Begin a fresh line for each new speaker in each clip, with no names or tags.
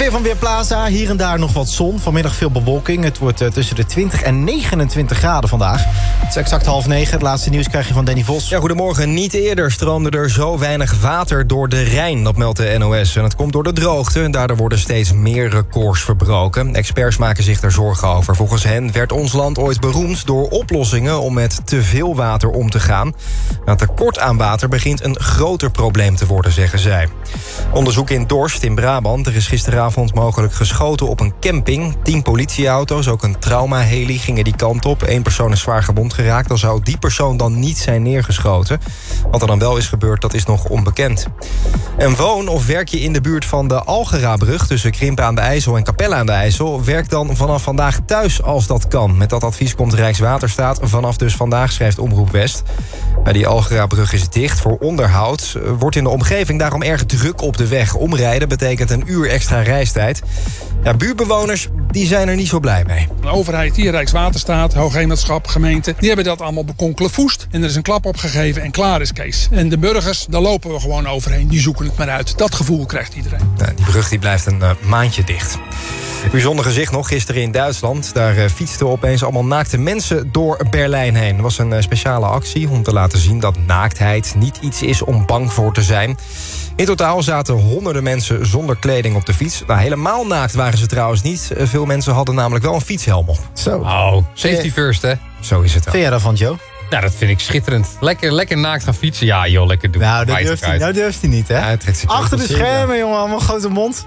weer van Weerplaza. Hier en daar nog wat zon. Vanmiddag veel bewolking. Het wordt tussen de 20 en 29 graden vandaag. Het is exact 8:30. Het laatste nieuws krijg je van Danny Vos.
Ja, goedemorgen. Niet eerder stroomde er zo weinig water door de Rijn. Dat meldt de NOS. En het komt door de droogte. En daardoor worden steeds meer records verbroken. Experts maken zich er zorgen over. Volgens hen werd ons land ooit beroemd door oplossingen om met te veel water om te gaan. Het tekort aan water begint een groter probleem te worden, zeggen zij. Onderzoek in Dorst in Brabant. Er is gisteravond mogelijk geschoten op een camping. 10 politieauto's, ook een traumaheli, gingen die kant op. 1 persoon is zwaar gewond geraakt. Dan zou die persoon dan niet zijn neergeschoten. Wat er dan wel is gebeurd, dat is nog onbekend. En woon of werk je in de buurt van de Algerabrug tussen Krimpen aan de IJssel en Capelle aan de IJssel, werk dan vanaf vandaag thuis als dat kan. Met dat advies komt Rijkswaterstaat vanaf dus vandaag, schrijft Omroep West. Die Algerabrug is dicht voor onderhoud. Wordt in de omgeving daarom erg druk op de weg. Omrijden betekent een uur extra reistijd. Ja, buurtbewoners die zijn er niet zo blij mee.
De overheid, hier Rijkswaterstaat, Hoogheemraadschap, gemeente, die hebben dat allemaal bekonkelevoest. En er is een klap opgegeven en klaar is Kees. En de burgers, daar lopen we gewoon overheen. Die zoeken het maar uit. Dat gevoel krijgt iedereen.
Nou, die brug die blijft een maandje dicht. Bijzonder gezicht nog gisteren in Duitsland. Daar fietsten opeens allemaal naakte mensen door Berlijn heen. Het was een speciale actie om te laten zien dat naaktheid niet iets is om bang voor te zijn. In totaal zaten honderden mensen zonder kleding op de fiets. Nou, helemaal naakt waren ze trouwens niet. Veel mensen hadden namelijk wel een fietshelm op.
Zo.
Oh, safety first, hè?
Zo is het wel.
Vind jij daarvan, Joe?
Ja, dat vind ik schitterend. Lekker naakt gaan fietsen. Ja, joh, lekker doen.
Nou, dat durft hij niet, hè?
Ja, hij trekt zich
Achter de
serieus.
schermen, jongen. Allemaal grote mond.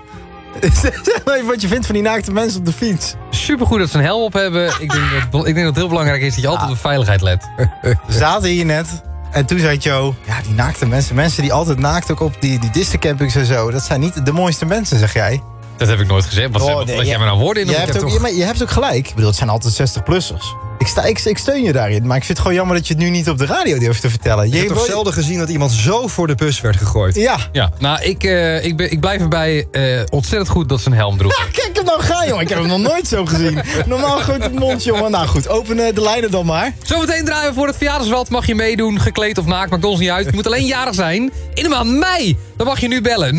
Zeg maar even wat je vindt van die naakte mensen op de fiets.
Supergoed dat ze een helm op hebben. Ik denk dat het heel belangrijk is dat je altijd op de veiligheid let.
We zaten hier net. En toen zei Joe, ja, die naakte mensen. Mensen die altijd naakt ook op die discocampings en zo. Dat zijn niet de mooiste mensen, zeg jij.
Dat heb ik nooit gezegd. Wat jij me nou woorden in de mond.
Je hebt ook gelijk. Ik bedoel, het zijn altijd 60-plussers. Ik steun je daarin. Maar ik vind het gewoon jammer dat je het nu niet op de radio durft te vertellen.
Je hebt toch zelden gezien dat iemand zo voor de bus werd gegooid?
Ja.
Nou, ik blijf erbij. Ontzettend goed dat ze een helm droeg.
Ja, kijk hem nou gaan, jongen. Ik heb hem nog nooit zo gezien. Normaal groot het mond, jongen. Nou goed, open de lijnen dan maar.
Zometeen draaien we voor het verjaardagsrad. Mag je meedoen, gekleed of naakt, maakt ons niet uit. Je moet alleen jarig zijn. In de maand mei. Dan mag je nu bellen.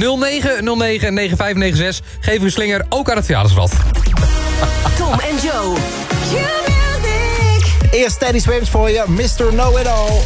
0909-9596. Geef uw slinger ook aan het verjaardagsrad.
Tom en Joe.
Eerst Teddy Swims voor je, Mr. Know-It-All.